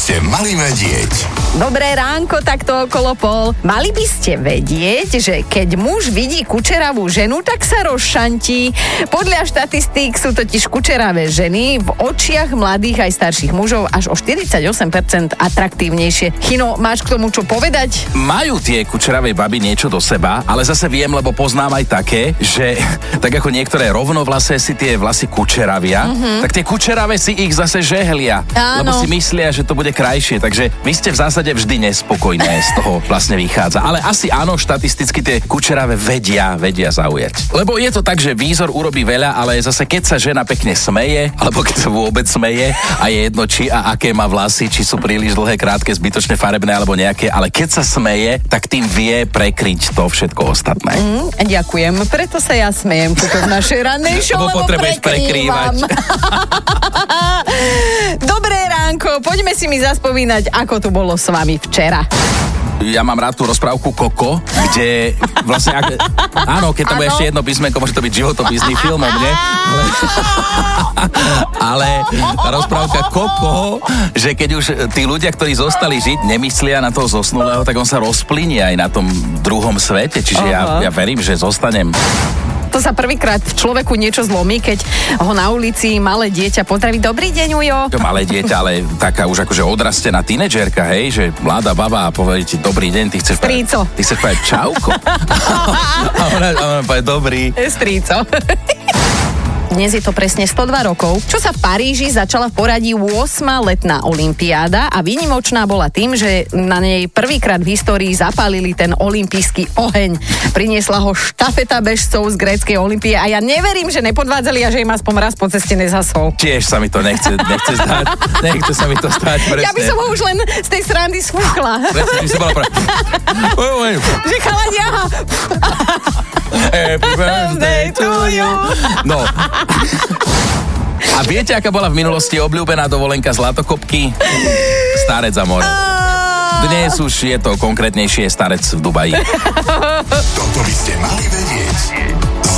ste mali vedieť. Dobré ránko, takto okolo pol. Mali by ste vedieť, že keď muž vidí kučeravú ženu, tak sa rozšantí. Podľa štatistík sú totiž kučeravé ženy v očiach mladých aj starších mužov až o 48% atraktívnejšie. Chino, máš k tomu čo povedať? Majú tie kučeravé baby niečo do seba, ale zase viem, lebo poznám aj také, že tak ako niektoré rovnovlasé si tie vlasy kučeravia, tak tie kučeravé si ich zase žehlia. Áno. Lebo si myslia, že to bude krajšie. Takže vy ste v zásade vždy nespokojné, z toho vlastne vychádza. Ale asi áno, štatisticky tie kučeravé vedia zaujať. Lebo je to tak, že výzor urobí veľa, ale zase keď sa žena pekne smeje, alebo keď sa vôbec smeje a je jedno či a aké má vlasy, či sú príliš dlhé, krátke, zbytočne farebné alebo nejaké, ale keď sa smeje, tak tým vie prekryť to všetko ostatné. Ďakujem, preto sa ja smejem tuto v našej rannej show, lebo potrebuješ prekrývať. Dobré ránko, poďme si mi zaspomínať, ako tu bolo s vami včera. Ja mám rád tú rozprávku Koko, kde vlastne, áno, keď tam bude ešte jedno písmenko, môže to byť životopisný filmom, nie? Ale tá rozprávka Koko, že keď už tí ľudia, ktorí zostali žiť, nemyslia na toho zosnulého, tak on sa rozplynie aj na tom druhom svete, čiže ja verím, že zostanem. To sa prvýkrát v človeku niečo zlomí, keď ho na ulici malé dieťa pozdraví. Dobrý deň, Ujo. To malé dieťa, ale taká už akože odrastená tínedžerka, hej, že mladá baba a povie ti dobrý deň, ty chceš povedať čauko. A ona povie dobrý. Stríco. Dnes je to presne 102 rokov, čo sa v Paríži začala v poradí 8. letná olympiáda a výnimočná bola tým, že na nej prvýkrát v histórii zapálili ten olympijský oheň. Priniesla ho štafeta bežcov z gréckej olympie a ja neverím, že nepodvádzali a že im aspoň raz po ceste nezasol. Tiež sa mi to nechce zdať. Nechce sa mi to stať, presne. Ja by som ho už len z tej srandy sfúkla. Presne, by som bola Že chalania. Happy birthday to you. No. A viete, aká bola v minulosti obľúbená dovolenka Zlatokopky? Starec a more. Dnes už je to konkrétnejšie Starec v Dubaji. Toto by ste mali vedieť.